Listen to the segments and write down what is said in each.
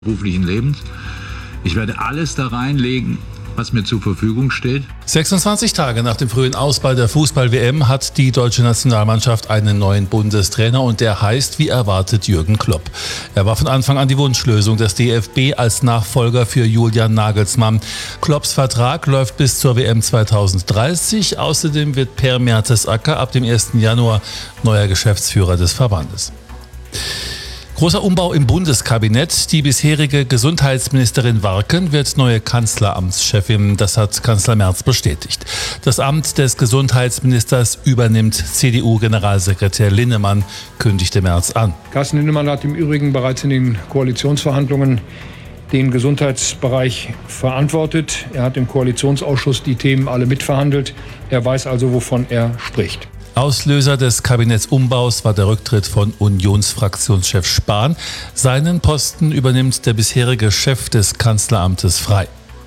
beruflichen Lebens. Ich werde alles da reinlegen, was mir zur Verfügung steht. 26 Tage nach dem frühen Aus bei der Fußball-WM hat die deutsche Nationalmannschaft einen neuen Bundestrainer und der heißt, wie erwartet, Jürgen Klopp. Er war von Anfang an die Wunschlösung des DFB als Nachfolger für Julian Nagelsmann. Klopps Vertrag läuft bis zur WM 2030. Außerdem wird Per Mertesacker ab dem 1. Januar neuer Geschäftsführer des Verbandes. Großer Umbau im Bundeskabinett. Die bisherige Gesundheitsministerin Warken wird neue Kanzleramtschefin. Das hat Kanzler Merz bestätigt. Das Amt des Gesundheitsministers übernimmt CDU-Generalsekretär Linnemann, kündigte Merz an. Carsten Linnemann hat im Übrigen bereits in den Koalitionsverhandlungen den Gesundheitsbereich verantwortet. Er hat im Koalitionsausschuss die Themen alle mitverhandelt. Er weiß also, wovon er spricht. Auslöser des Kabinettsumbaus war der Rücktritt von Unionsfraktionschef Spahn. Seinen Posten übernimmt der bisherige Chef des Kanzleramtes frei.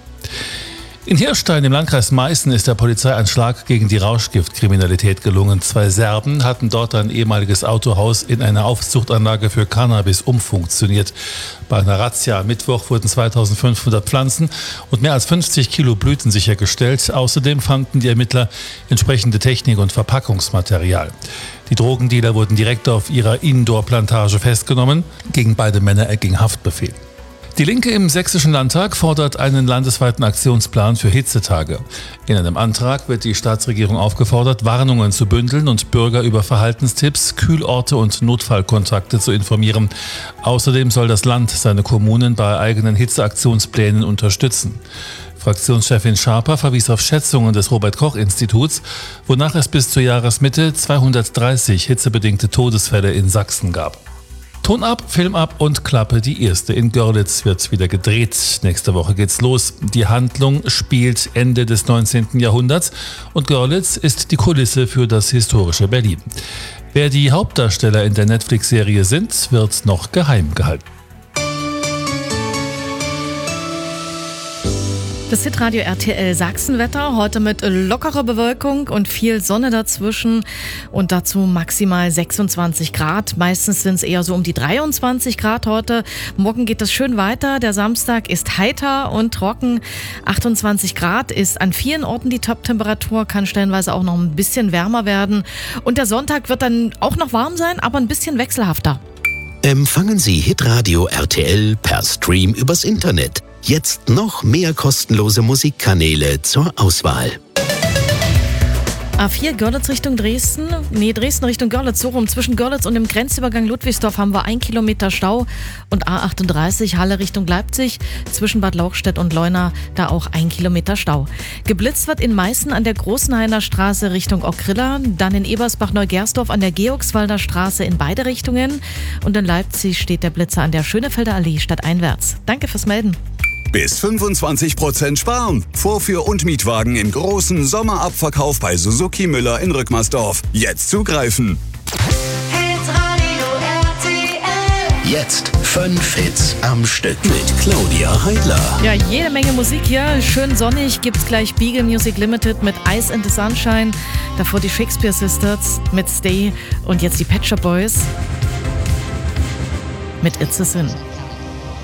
In Hirstein im Landkreis Meißen ist der Polizei ein Schlag gegen die Rauschgiftkriminalität gelungen. 2 Serben hatten dort ein ehemaliges Autohaus in eine Aufzuchtanlage für Cannabis umfunktioniert. Bei einer Razzia am Mittwoch wurden 2500 Pflanzen und mehr als 50 Kilo Blüten sichergestellt. Außerdem fanden die Ermittler entsprechende Technik und Verpackungsmaterial. Die Drogendealer wurden direkt auf ihrer Indoor-Plantage festgenommen. Gegen beide Männer erging Haftbefehl. Die Linke im Sächsischen Landtag fordert einen landesweiten Aktionsplan für Hitzetage. In einem Antrag wird die Staatsregierung aufgefordert, Warnungen zu bündeln und Bürger über Verhaltenstipps, Kühlorte und Notfallkontakte zu informieren. Außerdem soll das Land seine Kommunen bei eigenen Hitzeaktionsplänen unterstützen. Fraktionschefin Schaper verwies auf Schätzungen des Robert-Koch-Instituts, wonach es bis zur Jahresmitte 230 hitzebedingte Todesfälle in Sachsen gab. Ton ab, Film ab und Klappe, die erste in Görlitz wird wieder gedreht. Nächste Woche geht's los. Die Handlung spielt Ende des 19. Jahrhunderts und Görlitz ist die Kulisse für das historische Berlin. Wer die Hauptdarsteller in der Netflix-Serie sind, wird noch geheim gehalten. Das Hitradio RTL Sachsenwetter, heute mit lockerer Bewölkung und viel Sonne dazwischen und dazu maximal 26 Grad. Meistens sind es eher so um die 23 Grad heute. Morgen geht es schön weiter. Der Samstag ist heiter und trocken. 28 Grad ist an vielen Orten die Top-Temperatur, kann stellenweise auch noch ein bisschen wärmer werden. Und der Sonntag wird dann auch noch warm sein, aber ein bisschen wechselhafter. Empfangen Sie Hitradio RTL per Stream übers Internet. Jetzt noch mehr kostenlose Musikkanäle zur Auswahl. A4 Görlitz Richtung Dresden, Dresden Richtung Görlitz, so rum. Zwischen Görlitz und dem Grenzübergang Ludwigsdorf haben wir 1 Kilometer Stau und A38 Halle Richtung Leipzig, zwischen Bad Lauchstädt und Leuna, da auch 1 Kilometer Stau. Geblitzt wird in Meißen an der Großenhainer Straße Richtung Ockrilla, dann in Ebersbach-Neugersdorf an der Georgswalder Straße in beide Richtungen und in Leipzig steht der Blitzer an der Schönefelder Allee stadteinwärts. Danke fürs Melden. Bis 25% sparen. Vorführ- und Mietwagen im großen Sommerabverkauf bei Suzuki Müller in Rückmersdorf. Jetzt zugreifen. Hitradio RTL. Jetzt 5 Hits am Stück mit Claudia Heidler. Ja, jede Menge Musik hier. Schön sonnig gibt's gleich Beagle Music Limited mit Ice and the Sunshine. Davor die Shakespeare Sisters mit Stay und jetzt die Pet Shop Boys mit It's a Sin.